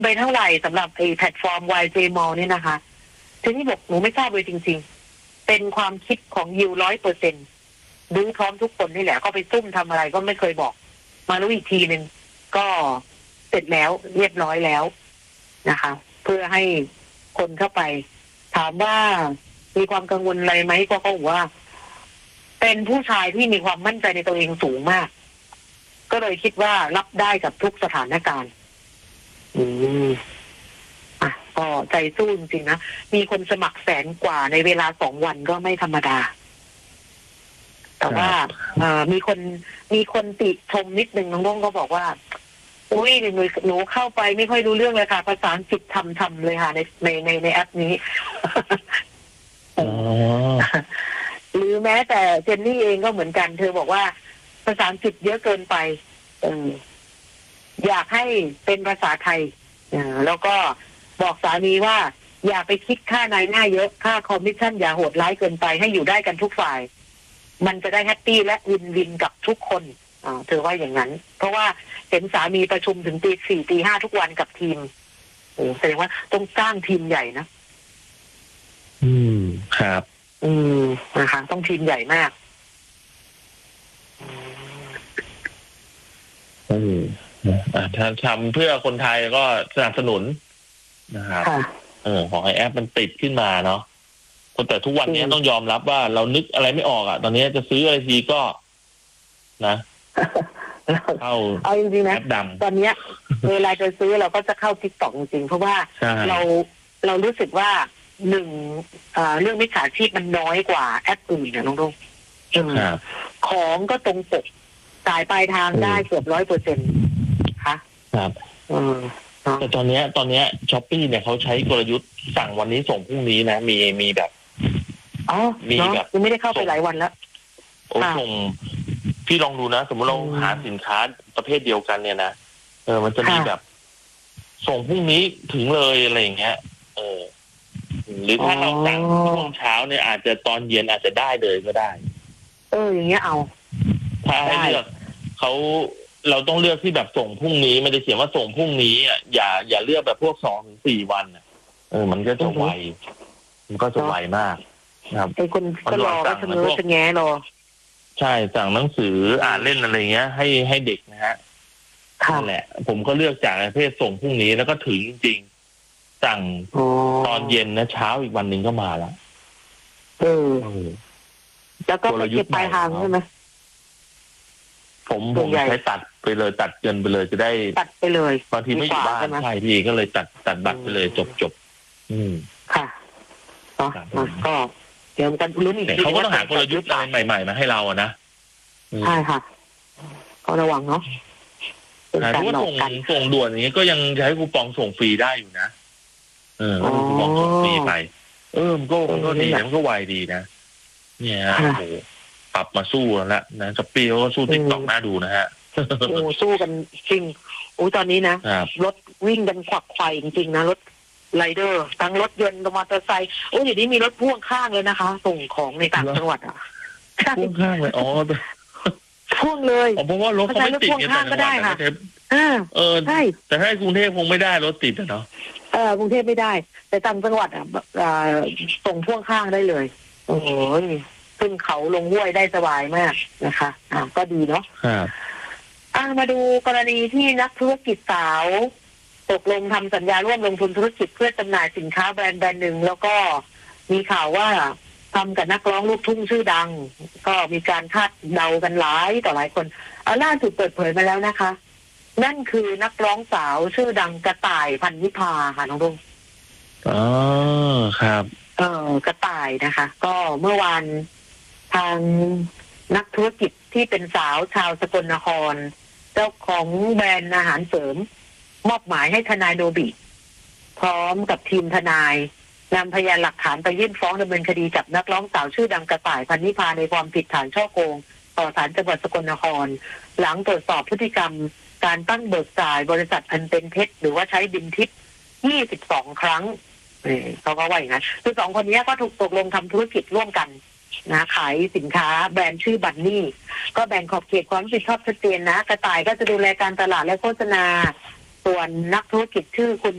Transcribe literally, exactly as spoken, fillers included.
ไปเท่าไหร่สำหรับไอ้แพลตฟอร์ม วาย เจ Mall เนี่ยนะคะทีนี้บอกหนูไม่ทราบเลยจริงๆเป็นความคิดของยิวร้อยเปอร์เซ็นต์รู้พร้อมทุกคนนี่แหละก็ไปซุ่มทำอะไรก็ไม่เคยบอกมารู้อีกทีหนึ่งก็เสร็จแล้วเรียบร้อยแล้วนะคะเพื่อให้คนเข้าไปถามว่ามีความกังวลอะไรไหมก็เขาบอกว่าเป็นผู้ชายที่มีความมั่นใจในตัวเองสูงมากก็เลยคิดว่ารับได้กับทุกสถานการณ์อืมอ่ะก็ใจสู้จริงๆนะมีคนสมัครแสนกว่าในเวลาสองวันก็ไม่ธรรมดาแต่ว่าเอ่อมีคนมีคนติชมนิดนึงน้องน้องก็บอกว่าอุ้ยหนูหนูเข้าไปไม่ค่อยรู้เรื่องเลยค่ะภาษาอังกฤษทำทำเลยค่ะในในในในแอปนี้อ๋อหรือแม้แต่เจนนี่เองก็เหมือนกันเธอบอกว่าภาษาอังกฤษเยอะเกินไปเอออยากให้เป็นภาษาไทยเออแล้วก็บอกสามีว่าอย่าไปคิดค่านายหน้าเยอะค่าคอมมิชชั่นอย่าโหดร้ายเกินไปให้อยู่ได้กันทุกฝ่ายมันจะได้แฮปปี้และวินวินกับทุกคนอ่าเธอว่าอย่างนั้นเพราะว่าเห็นสามีประชุมถึงตีสี่ตีห้าทุกวันกับทีมโอ้แสดงว่าต้องสร้างทีมใหญ่นะอืมครับอืมนะคะต้องทีมใหญ่มากอืมอ่าถ้าทำเพื่อคนไทยก็สนับสนุนนะครับเออของไอแอปมันติดขึ้นมาเนาะคนแต่ทุกวันนี้ต้องยอมรับว่าเรานึกอะไรไม่ออกอ่ะตอนนี้จะซื้ออะไรทีก็นะเข้าเอาจริงๆนะตอนนี้เวลาจะซื้อเราก็จะเข้า TikTok จริงๆเพราะว่าเราเรารู้สึกว่าหนึ่งเรื่องมิจฉาชีพมันน้อยกว่าแอปอื่นนะน้องรุ่งของก็ตรงปกจ่ายปลายทางได้เกือบร้อยเปอร์เซ็นต์ค่ะครับแต่ตอนนี้ตอนนี้ช้อปปี้เนี่ยเขาใช้กลยุทธ์สั่งวันนี้ส่งพรุ่งนี้นะมีมีแบบอ๋อมีแบบยังไม่ได้เข้าไปหลายวันแล้วโอ้ส่งพี่ลองดูนะสมมติเราหาสินค้าประเภทเดียวกันเนี่ยนะเออมันจะมีแบบส่งพรุ่งนี้ถึงเลยอะไรอย่างเงี้ยเออหรือถ้าเราสั่งช่วงเช้าเนี่ยอาจจะตอนเย็นอาจจะได้เลยก็ได้เอออย่างเงี้ยเอาถ้าให้เลือกเขาเราต้องเลือกที่แบบส่งพรุ่งนี้ไม่ได้เขียนว่าส่งพรุ่งนี้อ่ะอย่าอย่าเลือกแบบพวกสองถึงสี่วันอ่ะเออมันก็จะไวมันก็จะไวมากครับไอ้คนก็รอก็ชะเง้อชะแงะรอใช่สั่งหนังสืออ่านเล่นอะไรเงี้ยให้ให้เด็กนะฮะนั่นแหละผมก็เลือกจากประเภทส่งพรุ่งนี้แล้วก็ถึงจริงๆสั่งตอนเย็นนะเช้าอีกวันหนึ่งก็มาแล้วเออแล้วก็เก็บปลายทางใช่ไหมผมผมใช้ตัดไปเลยตัดเงินไปเลยจะได้ตัดไปเลยบางทีไม่อยู่บ้านใช่พี่ก็เลยตัดตัดบัตรไปเลยจบจบอืมค่ะก็เดี๋ยวกันลุ้นอีกทีเขาก็ต้องหากลยุทธ์อะไรใหม่ๆมาให้เราอะนะใช่ค่ะก็ระวังเนาะถ้าว่าส่งส่งด่วนอย่างนี้ก็ยังใช้คูปองส่งฟรีได้อยู่นะเออคูปองส่งฟรีไปเออมันก็มันก็ดีมันก็ไวดีนะเนี่ยโอ้โหปรับมาสู้แล้วนะนะช้อปปี้เขาก็สู้ติ๊กต็อกน่าดูนะฮะโอ้สู้กันจริงโอ้ตอนนี้นะรถวิ่งกันขวักไขว่จริงๆนะรถไรเดอร์ทั้งรถยนต์มอเตอร์ไซค์โอ้เดี๋ยวนี้มีรถพ่วงข้างเลยนะคะส่งของในต่างจังหวัดอ่ะพ่วงข้างเลยอ๋อพ่วงเลยเพราะว่ารถเขาไม่ติดไงแต่จังหวัดนะเออใช่แต่ถ้ากรุงเทพคงไม่ได้รถติดอ่ะเนาะเออกรุงเทพไม่ได้แต่ต่างจังหวัดอ่ะส่งพ่วงข้างได้เลยโอ้ยขึ้นเขาลงห้วยได้สบายมากนะคะอ่าก็ดีเนาะครับอ่ามาดูกรณีที่นักธุรกิจสาวตกลงทำสัญญาร่วมลงทุนธุรกิจเพื่อจำหน่ายสินค้าแบรนด์แบรนด์หนึ่งแล้วก็มีข่าวว่าทำกับนักร้องลูกทุ่งชื่อดังก็มีการคาดเดากันหลายต่อหลายคนเอาล่าสุดเปิดเผยมาแล้วนะคะนั่นคือนักร้องสาวชื่อดังกระต่ายพันนิพาค่ะน้องรุ่งอ๋อครับเออกระต่ายนะคะก็เมื่อวานทางนักธุรกิจที่เป็นสาวชาวสกลนครเจ้าของแบรนด์อาหารเสริมมอบหมายให้ทนายโนบิพร้อมกับทีมทนายนำพยานหลักฐานไปยื่นฟ้องดำเนินคดีจับนักร้องสาวชื่อดังกระต่ายพันนิพาในความผิดฐานฉ้อโกงต่อศาลจังหวัดสกลนครหลังตรวจสอบพฤติกรรมการตั้งเบิกจ่ายบริษัทอันเป็นเท็จหรือว่าใช้บินทิปยี่สิบสองครั้งเขาก็ว่าอย่างนั้นคือสองคนนี้ก็ถูกตกลงทำธุรกิจร่วมกันนะขายสินค้าแบรนด์ชื่อบันนี่ก็แบ่งขอบเขตความรับผิดชอบชัดเจนนะกระต่ายก็จะดูแลการตลาดและโฆษณาส่วนนักธุรกิจชื่อคุณ